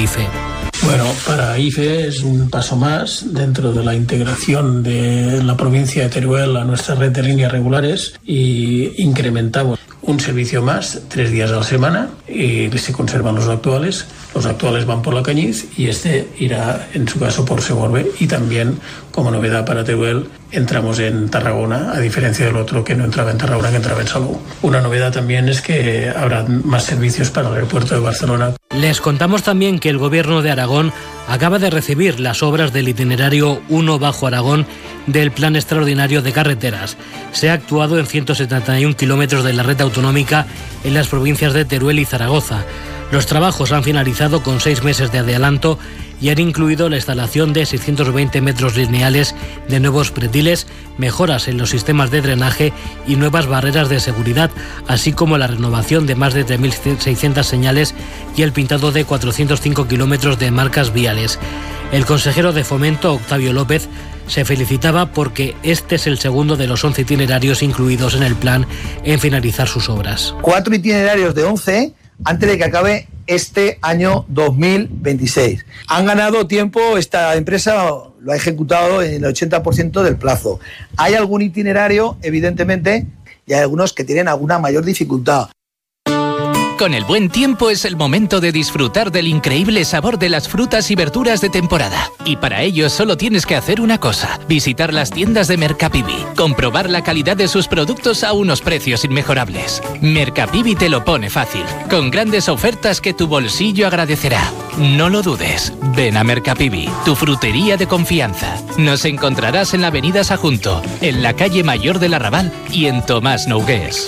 IFE. Bueno, para IFE es un paso más dentro de la integración de la provincia de Teruel a nuestra red de líneas regulares y incrementamos un servicio más, 3 días a la semana, y se conservan los actuales. Los actuales van por la Cañiz y este irá, en su caso, por Segorbe. Y también, como novedad para Teruel, entramos en Tarragona, a diferencia del otro que no entraba en Tarragona, que entraba en Salou. Una novedad también es que habrá más servicios para el aeropuerto de Barcelona. Les contamos también que el Gobierno de Aragón acaba de recibir las obras del itinerario 1 Bajo Aragón del Plan Extraordinario de Carreteras. Se ha actuado en 171 kilómetros de la red autonómica en las provincias de Teruel y Zaragoza. Los trabajos han finalizado con 6 meses de adelanto y han incluido la instalación de 620 metros lineales de nuevos pretiles, mejoras en los sistemas de drenaje y nuevas barreras de seguridad, así como la renovación de más de 3.600 señales y el pintado de 405 kilómetros de marcas viales. El consejero de Fomento, Octavio López, se felicitaba porque este es el segundo de los 11 itinerarios incluidos en el plan en finalizar sus obras. 4 itinerarios de 11 antes de que acabe este año 2026. Han ganado tiempo, esta empresa lo ha ejecutado en el 80% del plazo. Hay algún itinerario, evidentemente, y hay algunos que tienen alguna mayor dificultad. Con el buen tiempo es el momento de disfrutar del increíble sabor de las frutas y verduras de temporada. Y para ello solo tienes que hacer una cosa: visitar las tiendas de Mercapivi, comprobar la calidad de sus productos a unos precios inmejorables. Mercapivi te lo pone fácil, con grandes ofertas que tu bolsillo agradecerá. No lo dudes, ven a Mercapivi, tu frutería de confianza. Nos encontrarás en la avenida Sajunto, en la calle Mayor del Arrabal y en Tomás Nogués.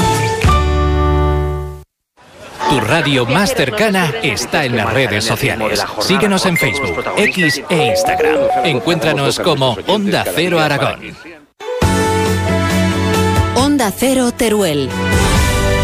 Tu radio más cercana está en las redes sociales. Síguenos en Facebook, X e Instagram. Encuéntranos como Onda Cero Aragón. Onda Cero Teruel.